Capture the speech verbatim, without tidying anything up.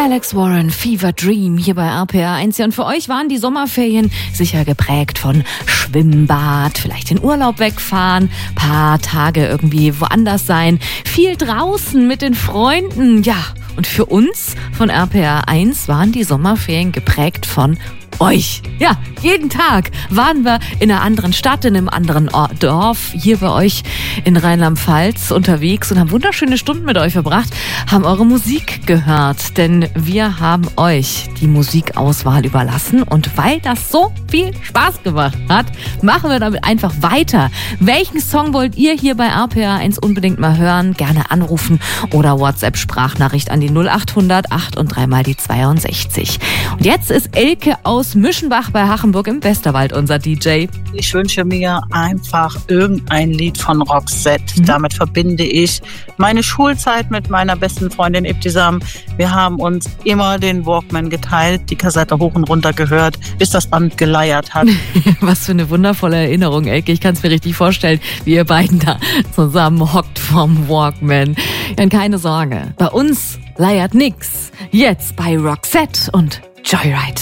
Alex Warren, Fever Dream hier bei R P R eins. Ja, und für euch waren die Sommerferien sicher geprägt von Schwimmbad, vielleicht in Urlaub wegfahren, paar Tage irgendwie woanders sein, viel draußen mit den Freunden. Ja, und für uns von R P R eins waren die Sommerferien geprägt von euch. Ja, jeden Tag waren wir in einer anderen Stadt, in einem anderen Ort, Dorf, hier bei euch in Rheinland-Pfalz unterwegs und haben wunderschöne Stunden mit euch verbracht, haben eure Musik gehört, denn wir haben euch die Musikauswahl überlassen und weil das so viel Spaß gemacht hat, machen wir damit einfach weiter. Welchen Song wollt ihr hier bei R P R eins unbedingt mal hören? Gerne anrufen oder WhatsApp-Sprachnachricht an die null acht hundert acht und dreimal die zweiundsechzig. Und jetzt ist Elke aus Mischenbach bei Hachenburg im Westerwald unser D J. Ich wünsche mir einfach irgendein Lied von Roxette. Mhm. Damit verbinde ich meine Schulzeit mit meiner besten Freundin Ibtisam. Wir haben uns immer den Walkman geteilt, die Kassette hoch und runter gehört, bis das Band geleiert hat. Was für eine wundervolle Erinnerung, Elke. Ich kann es mir richtig vorstellen, wie ihr beiden da zusammen hockt vom Walkman. Ja, keine Sorge, bei uns leiert nix. Jetzt bei Roxette und Joyride.